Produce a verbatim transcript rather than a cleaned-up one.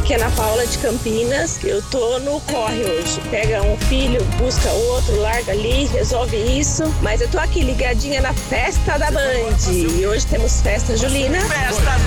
aqui é Ana Paula de Campinas. Eu tô no corre hoje. Pega um filho, busca outro, larga ali, resolve isso. Mas eu tô aqui ligadinha na festa da Band. E hoje temos festa julina. Festa